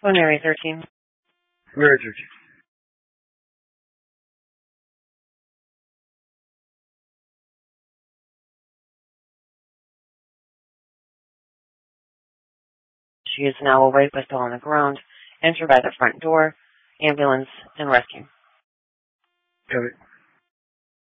Area 13. Where is her? She is now awake but still on the ground. Enter by the front door. Ambulance and rescue. Got it.